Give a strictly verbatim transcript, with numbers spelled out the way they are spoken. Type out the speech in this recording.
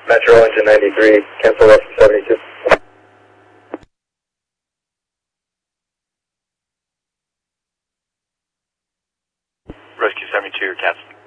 Metro engine ninety-three, cancel Rescue seventy-two. Rescue seventy-two, cancel.